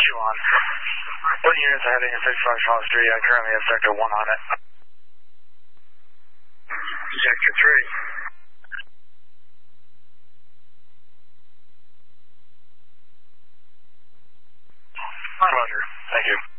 on. What units are heading to 65 Charles Street? I currently have Sector 1 on it. Sector 3. Roger. Thank you.